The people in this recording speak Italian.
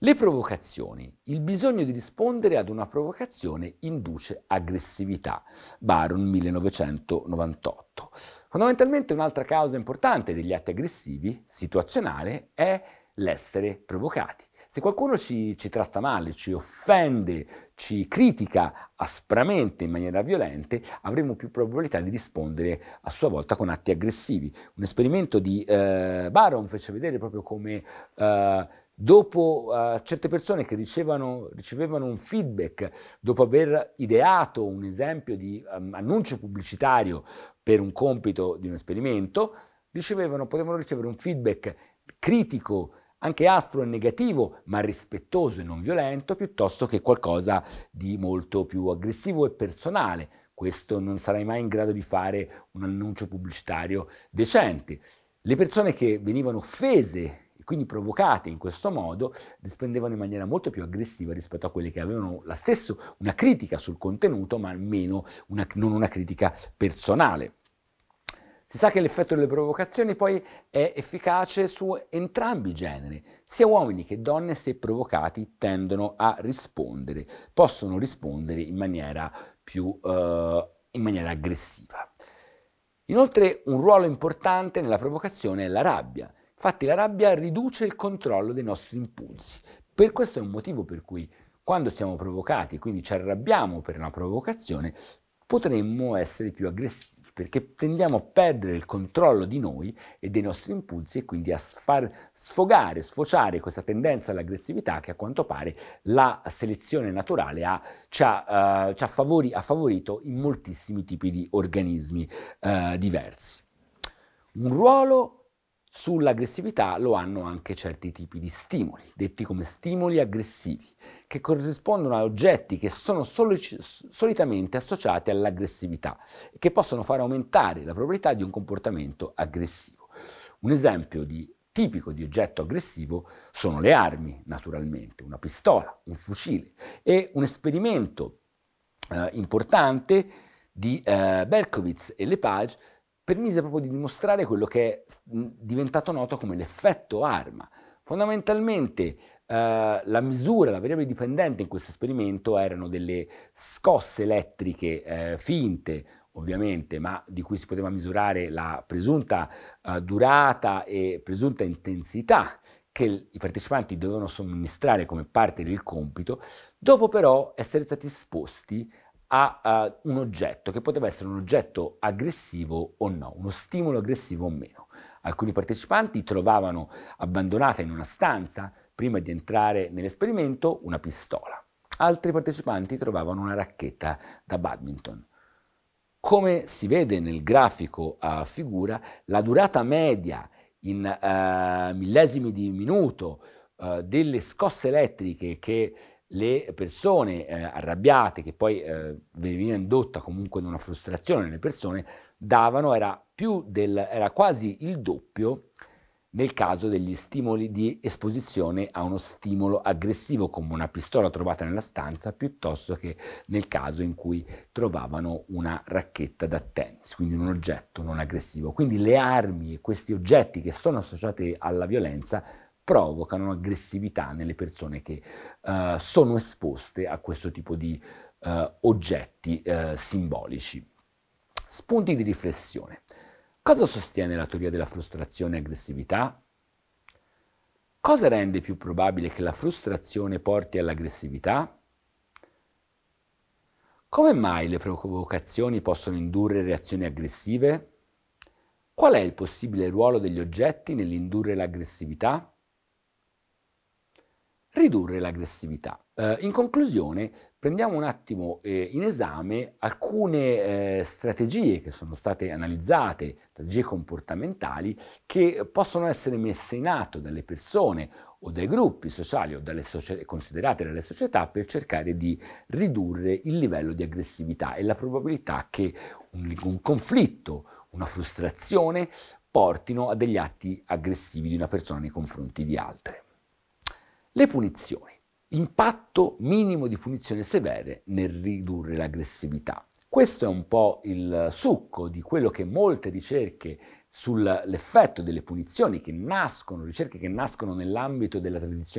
Le provocazioni. Il bisogno di rispondere ad una provocazione induce aggressività. Baron, 1998. Fondamentalmente un'altra causa importante degli atti aggressivi, situazionale, è l'essere provocati. Se qualcuno ci tratta male, ci offende, ci critica aspramente in maniera violenta, avremo più probabilità di rispondere a sua volta con atti aggressivi. Un esperimento di Baron fece vedere proprio come dopo certe persone che ricevevano un feedback, dopo aver ideato un esempio di annuncio pubblicitario per un compito di un esperimento, potevano ricevere un feedback critico, anche aspro e negativo, ma rispettoso e non violento, piuttosto che qualcosa di molto più aggressivo e personale. Questo non sarai mai in grado di fare un annuncio pubblicitario decente. Le persone che venivano offese e quindi provocate in questo modo rispondevano in maniera molto più aggressiva rispetto a quelle che avevano una critica sul contenuto, ma almeno non una critica personale. Si sa che l'effetto delle provocazioni poi è efficace su entrambi i generi, sia uomini che donne, se provocati, tendono a rispondere, possono rispondere in maniera aggressiva. Inoltre un ruolo importante nella provocazione è la rabbia. Infatti la rabbia riduce il controllo dei nostri impulsi. Per questo è un motivo per cui quando siamo provocati, quindi ci arrabbiamo per una provocazione, potremmo essere più aggressivi, perché tendiamo a perdere il controllo di noi e dei nostri impulsi e quindi a far sfociare questa tendenza all'aggressività che a quanto pare la selezione naturale ha favorito in moltissimi tipi di organismi diversi. Un ruolo sull'aggressività lo hanno anche certi tipi di stimoli, detti come stimoli aggressivi, che corrispondono a oggetti che sono solitamente associati all'aggressività e che possono far aumentare la probabilità di un comportamento aggressivo. Un esempio tipico di oggetto aggressivo sono le armi, naturalmente, una pistola, un fucile, e un esperimento importante di Berkowitz e Lepage permise proprio di dimostrare quello che è diventato noto come l'effetto arma. Fondamentalmente la variabile dipendente in questo esperimento erano delle scosse elettriche finte, ovviamente, ma di cui si poteva misurare la presunta durata e presunta intensità che i partecipanti dovevano somministrare come parte del compito, dopo però essere stati esposti a un oggetto, che poteva essere un oggetto aggressivo o no, uno stimolo aggressivo o meno. Alcuni partecipanti trovavano abbandonata in una stanza, prima di entrare nell'esperimento, una pistola. Altri partecipanti trovavano una racchetta da badminton. Come si vede nel grafico a figura, la durata media in millesimi di minuto delle scosse elettriche che le persone arrabbiate, che poi veniva indotta comunque da una frustrazione nelle persone, davano era quasi il doppio nel caso degli stimoli di esposizione a uno stimolo aggressivo come una pistola trovata nella stanza, piuttosto che nel caso in cui trovavano una racchetta da tennis, quindi un oggetto non aggressivo. Quindi le armi e questi oggetti che sono associati alla violenza provocano aggressività nelle persone che sono esposte a questo tipo di oggetti simbolici. Spunti di riflessione. Cosa sostiene la teoria della frustrazione e aggressività? Cosa rende più probabile che la frustrazione porti all'aggressività? Come mai le provocazioni possono indurre reazioni aggressive? Qual è il possibile ruolo degli oggetti nell'indurre l'aggressività? Ridurre l'aggressività. In conclusione, prendiamo un attimo in esame alcune strategie che sono state analizzate, strategie comportamentali, che possono essere messe in atto dalle persone o dai gruppi sociali o considerate dalle società per cercare di ridurre il livello di aggressività e la probabilità che un conflitto, una frustrazione portino a degli atti aggressivi di una persona nei confronti di altre. Le punizioni. Impatto minimo di punizioni severe nel ridurre l'aggressività. Questo è un po' il succo di quello che molte ricerche sull'effetto delle punizioni ricerche che nascono nell'ambito della tradizione